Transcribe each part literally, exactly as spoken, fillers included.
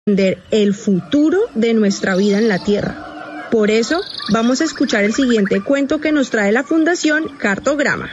entender el futuro de nuestra vida en la Tierra. Por eso, vamos a escuchar el siguiente cuento que nos trae la Fundación Cartograma.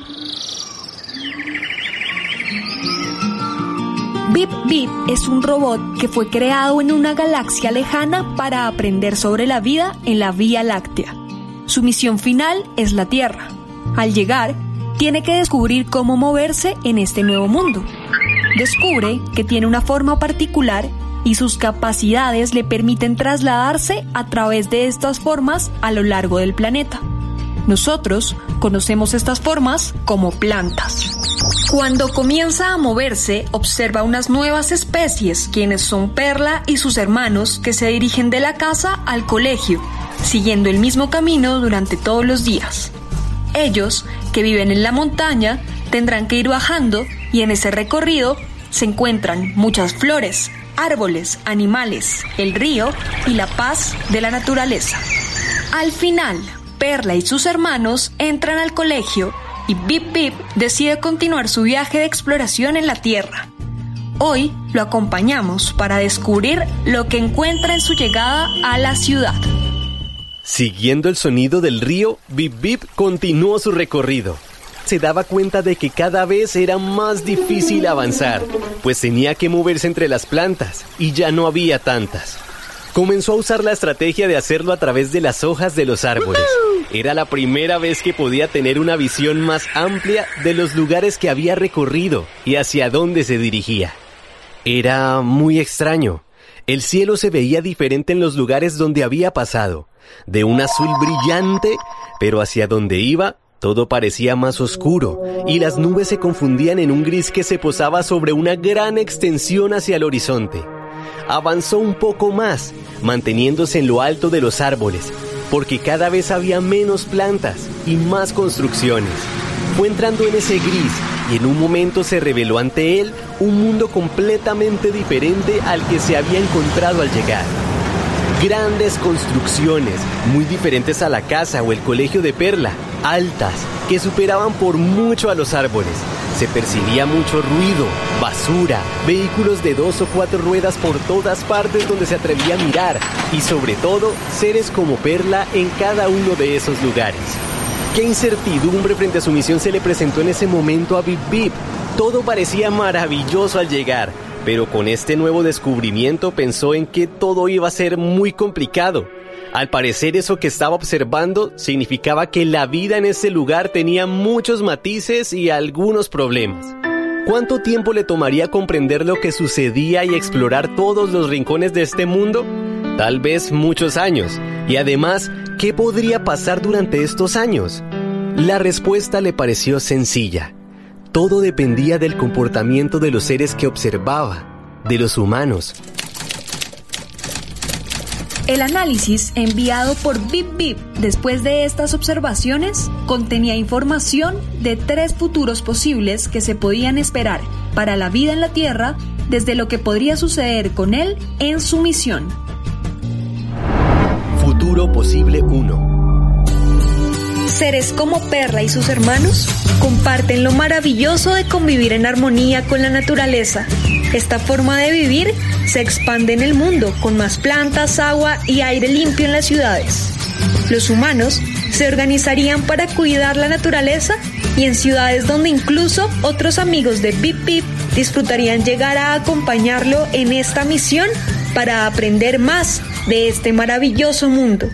Bip Bip es un robot que fue creado en una galaxia lejana para aprender sobre la vida en la Vía Láctea. Su misión final es la Tierra. Al llegar, tiene que descubrir cómo moverse en este nuevo mundo. Descubre que tiene una forma particular y sus capacidades le permiten trasladarse a través de estas formas a lo largo del planeta. Nosotros conocemos estas formas como plantas. Cuando comienza a moverse, observa unas nuevas especies, quienes son Perla y sus hermanos, que se dirigen de la casa al colegio, siguiendo el mismo camino durante todos los días. Ellos, que viven en la montaña, tendrán que ir bajando y en ese recorrido se encuentran muchas flores, árboles, animales, el río y la paz de la naturaleza. Al final, Perla y sus hermanos entran al colegio y Bip Bip decide continuar su viaje de exploración en la Tierra. Hoy lo acompañamos para descubrir lo que encuentra en su llegada a la ciudad. Siguiendo el sonido del río, Bip Bip continuó su recorrido. Se daba cuenta de que cada vez era más difícil avanzar, pues tenía que moverse entre las plantas y ya no había tantas. Comenzó a usar la estrategia de hacerlo a través de las hojas de los árboles. Era la primera vez que podía tener una visión más amplia de los lugares que había recorrido y hacia dónde se dirigía. Era muy extraño. El cielo se veía diferente en los lugares donde había pasado, de un azul brillante, pero hacia donde iba, todo parecía más oscuro y las nubes se confundían en un gris que se posaba sobre una gran extensión hacia el horizonte. Avanzó un poco más, manteniéndose en lo alto de los árboles, porque cada vez había menos plantas y más construcciones. Fue entrando en ese gris y en un momento se reveló ante él un mundo completamente diferente al que se había encontrado al llegar. Grandes construcciones, muy diferentes a la casa o el colegio de Perla, altas, que superaban por mucho a los árboles. Se percibía mucho ruido, basura, vehículos de dos o cuatro ruedas por todas partes donde se atrevía a mirar y sobre todo, seres como Perla en cada uno de esos lugares. Qué incertidumbre frente a su misión se le presentó en ese momento a Bip Bip. Todo parecía maravilloso al llegar, pero con este nuevo descubrimiento pensó en que todo iba a ser muy complicado. Al parecer eso que estaba observando significaba que la vida en ese lugar tenía muchos matices y algunos problemas. ¿Cuánto tiempo le tomaría comprender lo que sucedía y explorar todos los rincones de este mundo? Tal vez muchos años. Y además, ¿qué podría pasar durante estos años? La respuesta le pareció sencilla. Todo dependía del comportamiento de los seres que observaba, de los humanos. El análisis enviado por Bip Bip después de estas observaciones contenía información de tres futuros posibles que se podían esperar para la vida en la Tierra, desde lo que podría suceder con él en su misión. Futuro posible uno. Seres como Perla y sus hermanos comparten lo maravilloso de convivir en armonía con la naturaleza. Esta forma de vivir se expande en el mundo con más plantas, agua y aire limpio en las ciudades. Los humanos se organizarían para cuidar la naturaleza y en ciudades donde incluso otros amigos de Bip Bip disfrutarían llegar a acompañarlo en esta misión para aprender más de este maravilloso mundo.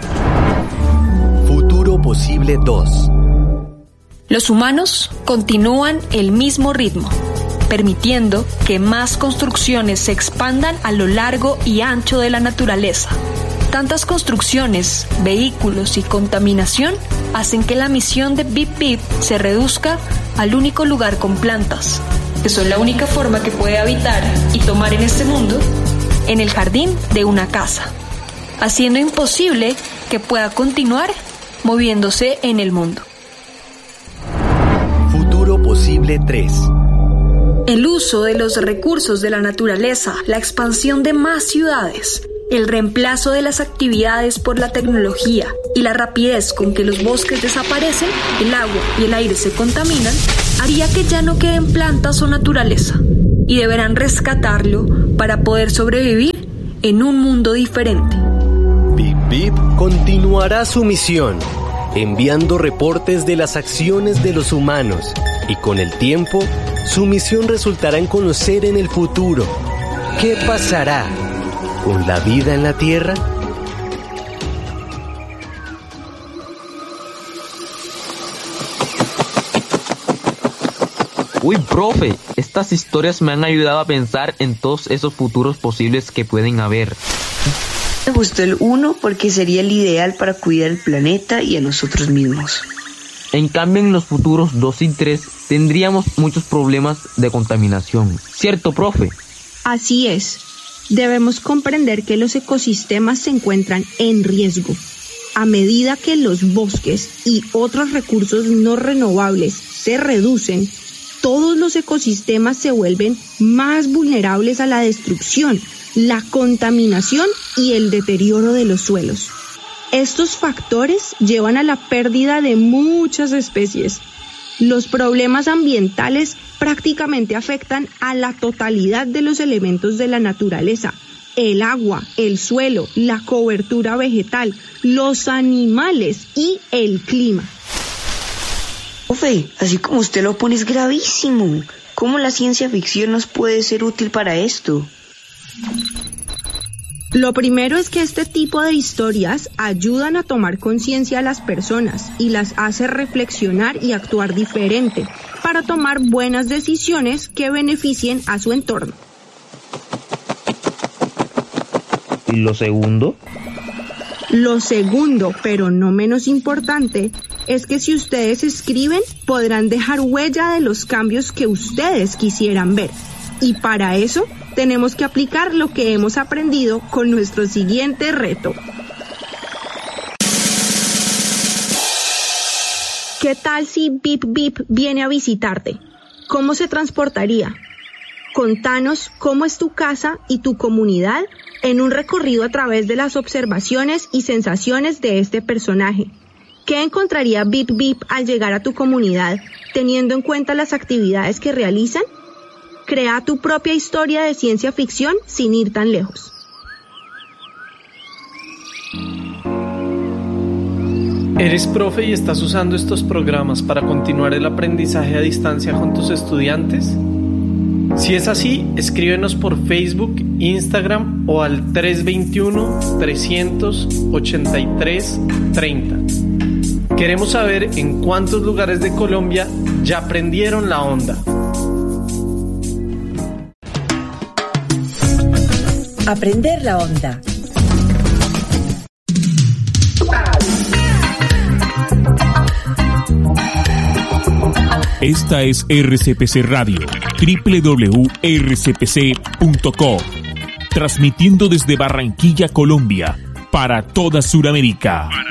Futuro posible dos. Los humanos continúan el mismo ritmo, permitiendo que más construcciones se expandan a lo largo y ancho de la naturaleza. Tantas construcciones, vehículos y contaminación hacen que la misión de Bip Bip se reduzca al único lugar con plantas, que son la única forma que puede habitar y tomar en este mundo, en el jardín de una casa, haciendo imposible que pueda continuar moviéndose en el mundo. Futuro posible tres. El uso de los recursos de la naturaleza, la expansión de más ciudades, el reemplazo de las actividades por la tecnología y la rapidez con que los bosques desaparecen, el agua y el aire se contaminan, haría que ya no queden plantas o naturaleza. y deberán rescatarlo para poder sobrevivir en un mundo diferente. Bip Bip continuará su misión, enviando reportes de las acciones de los humanos, y con el tiempo, su misión resultará en conocer en el futuro qué pasará con la vida en la Tierra. Uy, profe, estas historias me han ayudado a pensar en todos esos futuros posibles que pueden haber. Me gustó el uno porque sería el ideal para cuidar el planeta y a nosotros mismos. En cambio, en los futuros dos y tres tendríamos muchos problemas de contaminación. ¿Cierto, profe? Así es. Debemos comprender que los ecosistemas se encuentran en riesgo. A medida que los bosques y otros recursos no renovables se reducen, todos los ecosistemas se vuelven más vulnerables a la destrucción, la contaminación y el deterioro de los suelos. Estos factores llevan a la pérdida de muchas especies. Los problemas ambientales prácticamente afectan a la totalidad de los elementos de la naturaleza: el agua, el suelo, la cobertura vegetal, los animales y el clima. Profe, así como usted lo pone es gravísimo. ¿Cómo la ciencia ficción nos puede ser útil para esto? Lo primero es que este tipo de historias ayudan a tomar conciencia a las personas y las hace reflexionar y actuar diferente para tomar buenas decisiones que beneficien a su entorno. ¿Y lo segundo? Lo segundo, pero no menos importante, es que si ustedes escriben, podrán dejar huella de los cambios que ustedes quisieran ver. Y para eso, tenemos que aplicar lo que hemos aprendido con nuestro siguiente reto. ¿Qué tal si Bip Bip viene a visitarte? ¿Cómo se transportaría? Contanos cómo es tu casa y tu comunidad en un recorrido a través de las observaciones y sensaciones de este personaje. ¿Qué encontraría Bip Bip al llegar a tu comunidad, teniendo en cuenta las actividades que realizan? Crea tu propia historia de ciencia ficción sin ir tan lejos. ¿Eres profe y estás usando estos programas para continuar el aprendizaje a distancia con tus estudiantes? Si es así, escríbenos por Facebook, Instagram o al tres dos uno, tres ocho tres, tres cero. Queremos saber en cuántos lugares de Colombia ya aprendieron la onda. Aprender la onda. Esta es R C P C Radio, doble u doble u doble u punto r c p c punto co, transmitiendo desde Barranquilla, Colombia, para toda Sudamérica.